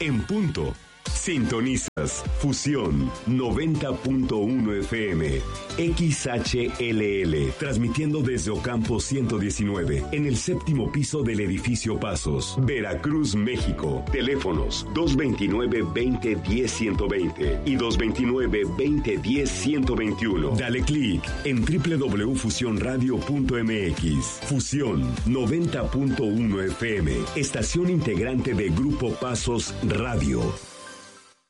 en punto. Sintonizas Fusión 90.1 FM, XHLL, transmitiendo desde Ocampo 119, en el séptimo piso del edificio Pasos, Veracruz, México. Teléfonos 229-2010-120 y 229-2010-121. Dale clic en www.fusionradio.mx. Fusión 90.1 FM, estación integrante de Grupo Pasos Radio.